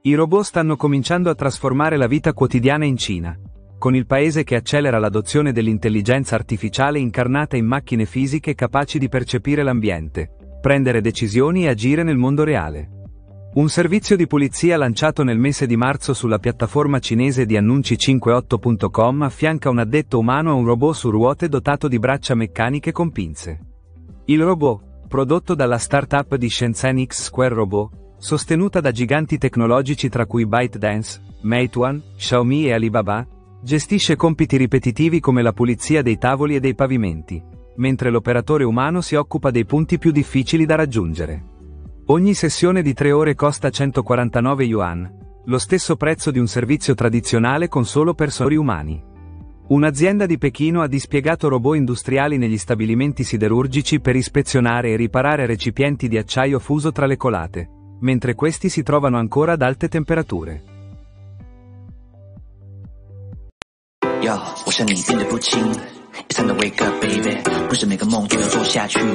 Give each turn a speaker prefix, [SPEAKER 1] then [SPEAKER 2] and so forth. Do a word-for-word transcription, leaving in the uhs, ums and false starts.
[SPEAKER 1] I robot stanno cominciando a trasformare la vita quotidiana in Cina, con il paese che accelera l'adozione dell'intelligenza artificiale incarnata in macchine fisiche capaci di percepire l'ambiente, prendere decisioni e agire nel mondo reale. Un servizio di pulizia lanciato nel mese di marzo sulla piattaforma cinese di annunci cinquantotto punto com affianca un addetto umano a un robot su ruote dotato di braccia meccaniche con pinze. Il robot, prodotto dalla startup di Shenzhen X Square Robot, sostenuta da giganti tecnologici tra cui ByteDance, Meituan, Xiaomi e Alibaba, gestisce compiti ripetitivi come la pulizia dei tavoli e dei pavimenti, mentre l'operatore umano si occupa dei punti più difficili da raggiungere. Ogni sessione di tre ore costa centoquarantanove yuan, lo stesso prezzo di un servizio tradizionale con solo personali umani. Un'azienda di Pechino ha dispiegato robot industriali negli stabilimenti siderurgici per ispezionare e riparare recipienti di acciaio fuso tra le colate, mentre questi si trovano ancora ad alte temperature.
[SPEAKER 2] 哟，我想你变得不轻，一场的 wake up baby，不是每个梦都要做下去。